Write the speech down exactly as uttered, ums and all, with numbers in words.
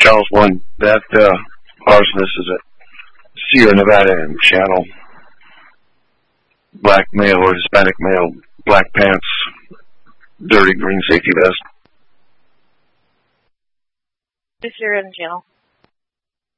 Charles one, that uh, arsonist is a Sierra Nevada and channel. Black male or Hispanic male, black pants, dirty green safety vest. If you're in channel.